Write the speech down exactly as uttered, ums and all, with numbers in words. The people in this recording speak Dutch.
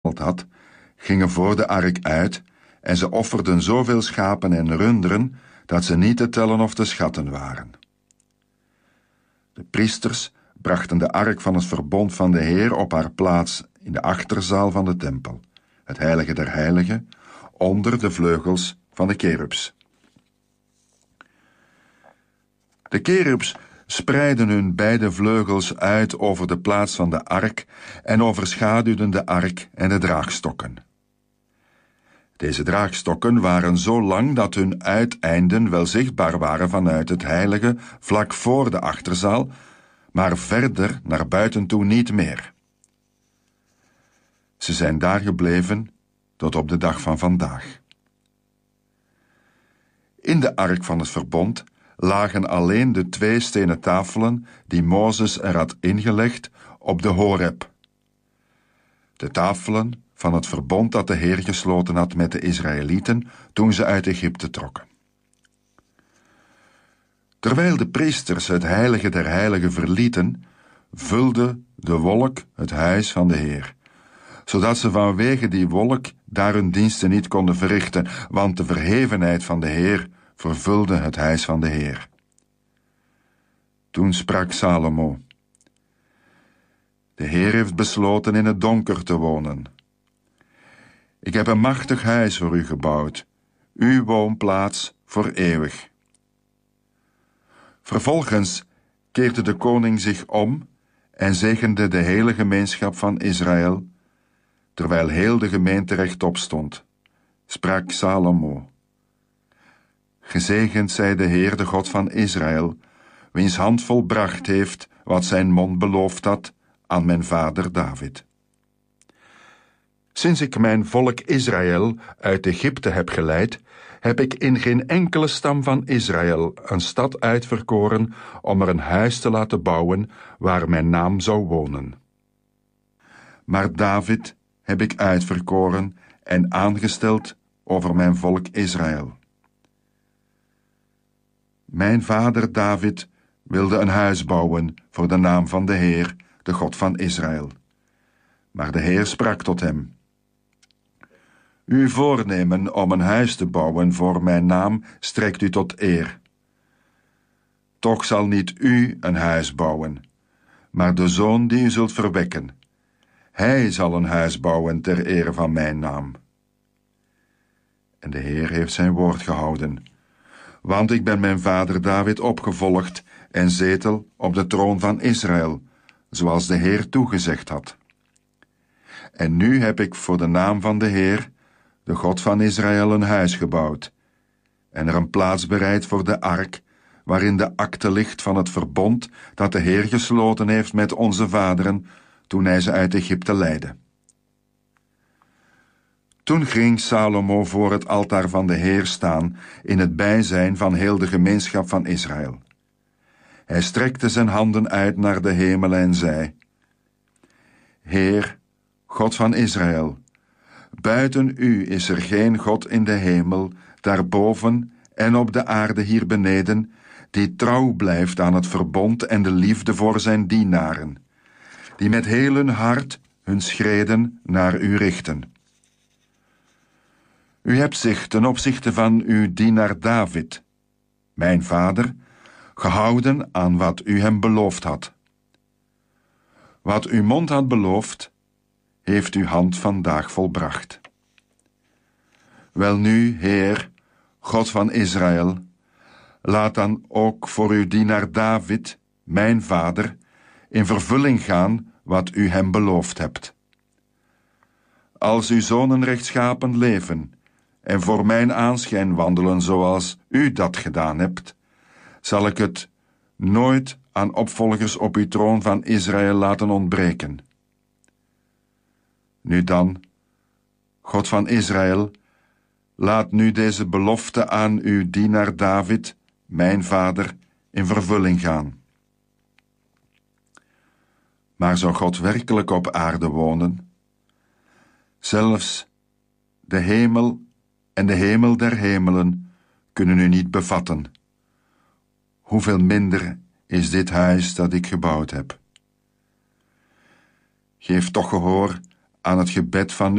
gestapeld had, gingen voor de ark uit, en ze offerden zoveel schapen en runderen, dat ze niet te tellen of te schatten waren. De priesters brachten de ark van het verbond van de Heer op haar plaats in de achterzaal van de tempel, het heilige der heiligen, onder de vleugels van de kerubs. De kerubs spreidden hun beide vleugels uit over de plaats van de ark en overschaduwden de ark en de draagstokken. Deze draagstokken waren zo lang dat hun uiteinden wel zichtbaar waren vanuit het heilige vlak voor de achterzaal, maar verder naar buiten toe niet meer. Ze zijn daar gebleven tot op de dag van vandaag. In de ark van het verbond lagen alleen de twee stenen tafelen die Mozes er had ingelegd op de Horeb. De tafelen van het verbond dat de Heer gesloten had met de Israëlieten toen ze uit Egypte trokken. Terwijl de priesters het heilige der heiligen verlieten, vulde de wolk het huis van de Heer, zodat ze vanwege die wolk daar hun diensten niet konden verrichten, want de verhevenheid van de Heer vervulde het huis van de Heer. Toen sprak Salomo: De Heer heeft besloten in het donker te wonen. Ik heb een machtig huis voor u gebouwd, uw woonplaats voor eeuwig. Vervolgens keerde de koning zich om en zegende de hele gemeenschap van Israël, terwijl heel de gemeente rechtop stond, sprak Salomo: Gezegend zij de Heer, de God van Israël, wiens hand volbracht heeft wat zijn mond beloofd had aan mijn vader David. Sinds ik mijn volk Israël uit Egypte heb geleid, heb ik in geen enkele stam van Israël een stad uitverkoren om er een huis te laten bouwen waar mijn naam zou wonen. Maar David heb ik uitverkoren en aangesteld over mijn volk Israël. Mijn vader David wilde een huis bouwen voor de naam van de Heer, de God van Israël. Maar de Heer sprak tot hem: Uw voornemen om een huis te bouwen voor mijn naam strekt u tot eer. Toch zal niet u een huis bouwen, maar de zoon die u zult verwekken. Hij zal een huis bouwen ter ere van mijn naam. En de Heer heeft zijn woord gehouden, want ik ben mijn vader David opgevolgd en zetel op de troon van Israël, zoals de Heer toegezegd had. En nu heb ik voor de naam van de Heer, de God van Israël, een huis gebouwd, en er een plaats bereid voor de ark, waarin de akte ligt van het verbond dat de Heer gesloten heeft met onze vaderen, toen hij ze uit Egypte leidde. Toen ging Salomo voor het altaar van de Heer staan, in het bijzijn van heel de gemeenschap van Israël. Hij strekte zijn handen uit naar de hemel en zei: Heer, God van Israël, buiten u is er geen God in de hemel, daarboven en op de aarde hier beneden, die trouw blijft aan het verbond en de liefde voor zijn dienaren, die met heel hun hart hun schreden naar u richten. U hebt zich ten opzichte van uw dienaar David, mijn vader, gehouden aan wat u hem beloofd had. Wat uw mond had beloofd, heeft uw hand vandaag volbracht. Welnu, Heer, God van Israël, laat dan ook voor uw dienaar David, mijn vader, in vervulling gaan wat u hem beloofd hebt. Als uw zonen rechtschapen leven en voor mijn aanschijn wandelen zoals u dat gedaan hebt, zal ik het nooit aan opvolgers op uw troon van Israël laten ontbreken. Nu dan, God van Israël, laat nu deze belofte aan uw dienaar David, mijn vader, in vervulling gaan. Maar zou God werkelijk op aarde wonen? Zelfs de hemel en de hemel der hemelen kunnen u niet bevatten. Hoeveel minder is dit huis dat ik gebouwd heb. Geef toch gehoor aan het gebed van